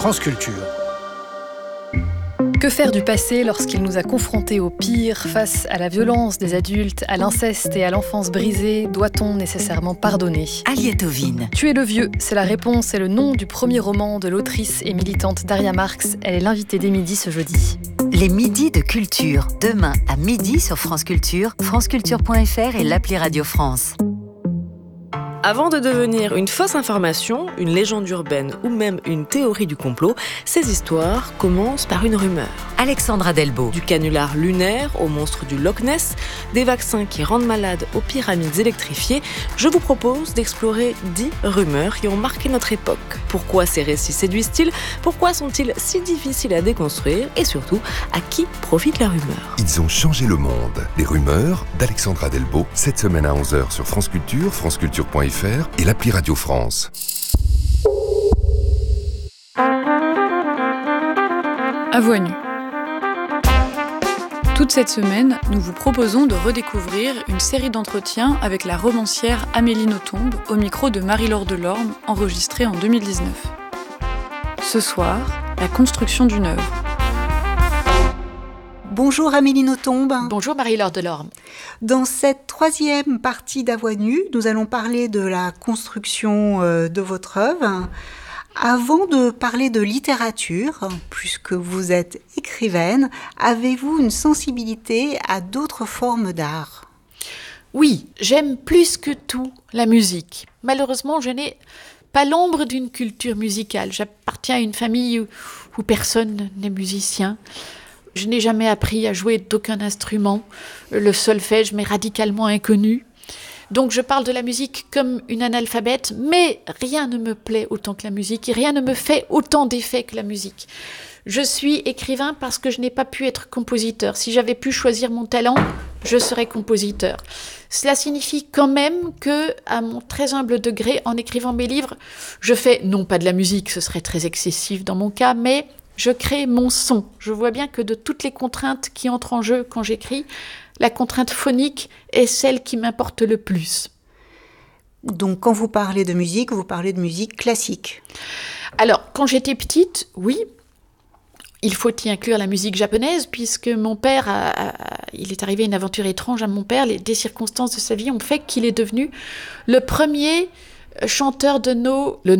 France Culture. Que faire du passé lorsqu'il nous a confrontés au pire, face à la violence des adultes, à l'inceste et à l'enfance brisée? Doit-on nécessairement pardonner? Aliette Ovine. Tuer le vieux, c'est la réponse et le nom du premier roman de l'autrice et militante Daria Marx. Elle est l'invitée des Midis ce jeudi. Les Midis de Culture, demain à midi sur France Culture, franceculture.fr et l'appli Radio France. Avant de devenir une fausse information, une légende urbaine ou même une théorie du complot, ces histoires commencent par une rumeur. Alexandra Delbo. Du canular lunaire au monstre du Loch Ness, des vaccins qui rendent malades aux pyramides électrifiées, je vous propose d'explorer 10 rumeurs qui ont marqué notre époque. Pourquoi ces récits séduisent-ils? Pourquoi sont-ils si difficiles à déconstruire? Et surtout, à qui profite la rumeur? Ils ont changé le monde. Les rumeurs d'Alexandra Delbo, cette semaine à 11h sur France Culture, franceculture.fr et l'appli Radio France. À voix nue. Toute cette semaine, nous vous proposons de redécouvrir une série d'entretiens avec la romancière Amélie Nothomb au micro de Marie-Laure Delorme, enregistrée en 2019. Ce soir, la construction d'une œuvre. Bonjour Amélie Nothomb. Bonjour Marie-Laure Delorme. Dans cette troisième partie d'À voix nue, nous allons parler de la construction de votre œuvre. Avant de parler de littérature, puisque vous êtes écrivaine, avez-vous une sensibilité à d'autres formes d'art? Oui, j'aime plus que tout la musique. Malheureusement, je n'ai pas l'ombre d'une culture musicale. J'appartiens à une famille où personne n'est musicien. Je n'ai jamais appris à jouer d'aucun instrument. Le solfège m'est radicalement inconnu. Donc je parle de la musique comme une analphabète, mais rien ne me plaît autant que la musique et rien ne me fait autant d'effet que la musique. Je suis écrivain parce que je n'ai pas pu être compositeur. Si j'avais pu choisir mon talent, je serais compositeur. Cela signifie quand même que, à mon très humble degré, en écrivant mes livres, je fais non pas de la musique, ce serait très excessif dans mon cas, mais je crée mon son. Je vois bien que de toutes les contraintes qui entrent en jeu quand j'écris, la contrainte phonique est celle qui m'importe le plus. Donc quand vous parlez de musique, vous parlez de musique classique. Alors, quand j'étais petite, oui, il faut y inclure la musique japonaise, puisque mon père, il est arrivé une aventure étrange à mon père. Des circonstances de sa vie ont fait qu'il est devenu le premier chanteur de le